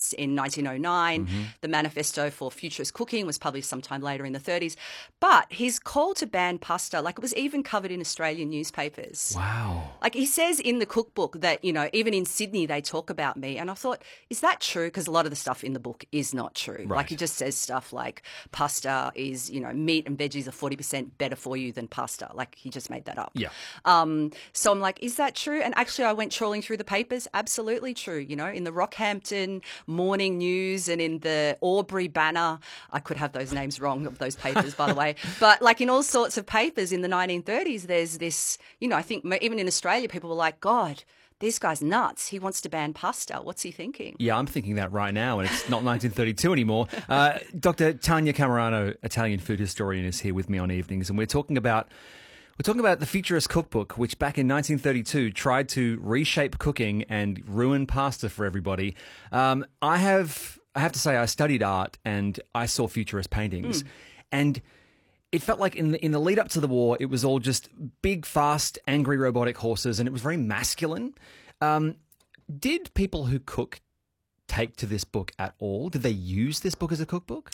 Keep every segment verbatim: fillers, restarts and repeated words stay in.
Futurists in nineteen oh nine. Mm-hmm. The Manifesto for Futurist Cooking was published sometime later in the thirties. But his call to ban pasta, like it was even covered in Australian newspapers. Wow. Like he says in the cookbook that, you know, even in Sydney they talk about me. And I thought, is that true? Because a lot of the stuff in the book is not true. Right. Like he just says stuff like pasta is, you know, meat and veggies are forty percent better for you than pasta. Like he just made that up. Yeah. Um, so I'm like, is that true? And actually I went trawling through the papers. Absolutely true. You know, in the Rockhampton Morning News and in the Aubrey Banner, I could have those names wrong of those papers, by the way. But like in all sorts of papers in the nineteen thirties, there's this, you know, I think even in Australia, people were like, God, this guy's nuts. He wants to ban pasta. What's he thinking? Yeah, I'm thinking that right now, and it's not nineteen thirty-two anymore. Uh, Doctor Tania Camerano, Italian food historian, is here with me on Evenings, and we're talking about we're talking about the Futurist Cookbook, which back in nineteen thirty-two tried to reshape cooking and ruin pasta for everybody. Um, I have I have to say, I studied art and I saw Futurist paintings, mm. and it felt like in the, in the lead up to the war, it was all just big, fast, angry robotic horses, and it was very masculine. Um, did people who cook take to this book at all? Did they use this book as a cookbook?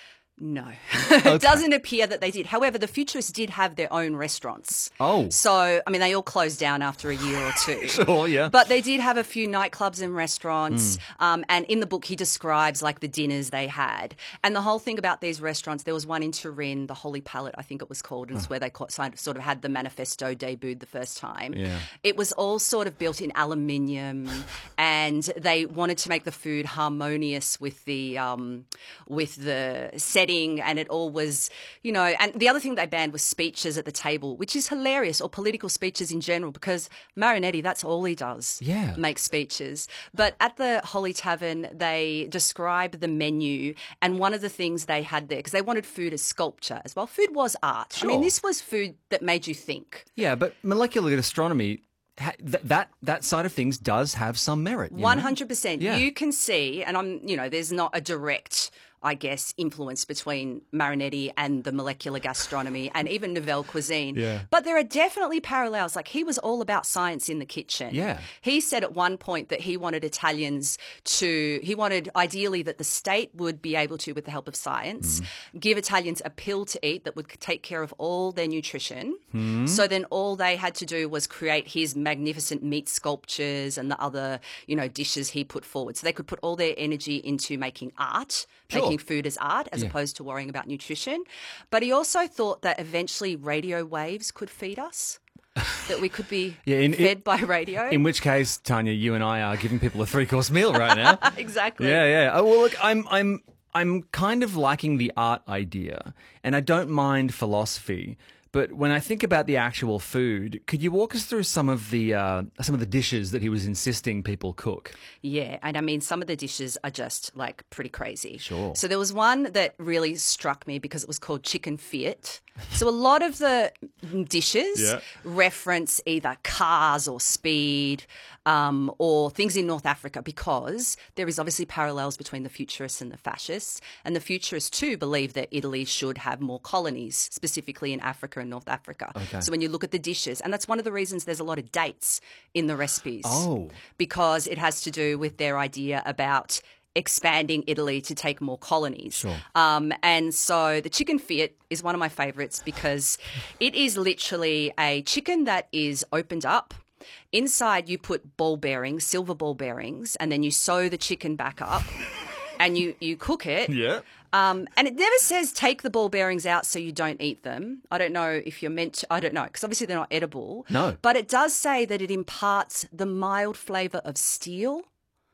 No. Okay. It doesn't appear that they did. However, the Futurists did have their own restaurants. Oh. So, I mean, they all closed down after a year or two. Sure, yeah. But they did have a few nightclubs and restaurants. Mm. Um, and in the book, he describes, like, the dinners they had. And the whole thing about these restaurants, there was one in Turin, the Holy Palette, I think it was called, and it's oh. where they sort of had the manifesto debuted the first time. Yeah. It was all sort of built in aluminium, and they wanted to make the food harmonious with the um, with the setting, and it all was, you know, and the other thing they banned was speeches at the table, which is hilarious, or political speeches in general, because Marinetti, that's all he does. Yeah. Make speeches. But at the Holy Tavern, they describe the menu, and one of the things they had there, because they wanted food as sculpture as well. Food was art. Sure. I mean, this was food that made you think. Yeah, but molecular gastronomy, ha- th- that that side of things does have some merit. One hundred percent. Yeah. You can see, and I'm, you know, there's not a direct, I guess, influence between Marinetti and the molecular gastronomy and even Nouvelle Cuisine. Yeah. But there are definitely parallels. Like, he was all about science in the kitchen. Yeah. He said at one point that he wanted Italians to, he wanted ideally that the state would be able to, with the help of science, mm. give Italians a pill to eat that would take care of all their nutrition. Mm. So then all they had to do was create his magnificent meat sculptures and the other, you know, dishes he put forward. So they could put all their energy into making art, Sure. making food as art, as yeah. opposed to worrying about nutrition. But he also thought that eventually radio waves could feed us, that we could be yeah, in, fed in, by radio. In which case, Tania, you and I are giving people a three-course meal right now. Exactly. Yeah, yeah. Oh, well, look, I'm, I'm, I'm kind of liking the art idea, and I don't mind philosophy. But when I think about the actual food, could you walk us through some of the uh, some of the dishes that he was insisting people cook? Yeah, and I mean, some of the dishes are just like pretty crazy. Sure. So there was one that really struck me because it was called chicken fiat. So a lot of the dishes yeah. reference either cars or speed um, or things in North Africa, because there is obviously parallels between the futurists and the fascists. And the futurists too believe that Italy should have more colonies, specifically in Africa and North Africa. Okay. So when you look at the dishes, and that's one of the reasons there's a lot of dates in the recipes. Oh. Because it has to do with their idea about expanding Italy to take more colonies. Sure. Um, and so the chicken fiat is one of my favourites because it is literally a chicken that is opened up. Inside you put ball bearings, silver ball bearings, and then you sew the chicken back up and you, you cook it. Yeah. Um, and it never says take the ball bearings out so you don't eat them. I don't know if you're meant to, I don't know, because obviously they're not edible. No. But it does say that it imparts the mild flavour of steel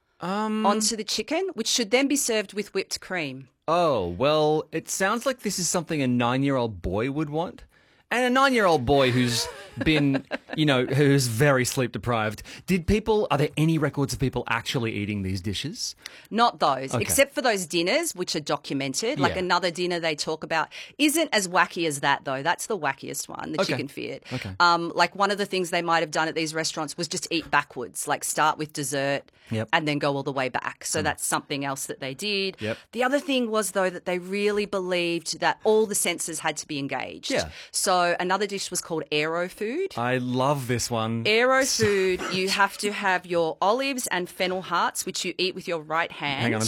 Um. onto the chicken, which should then be served with whipped cream. Oh, well, it sounds like this is something a nine-year-old boy would want. And a nine-year-old boy who's been, you know, who's very sleep-deprived. Did people, are there any records of people actually eating these dishes? Not those, Okay. except for those dinners, which are documented. Like Yeah. another dinner they talk about isn't as wacky as that, though. That's the wackiest one, the Okay. chicken fiat. Okay. Um, like one of the things they might have done at these restaurants was just eat backwards, like start with dessert Yep. and then go all the way back. So that's something else that they did. Yep. The other thing was, though, that they really believed that all the senses had to be engaged. Yeah. So another dish was called aero food. I love this one. Aero food, you have to have your olives and fennel hearts, which you eat with your right hand. Hang on,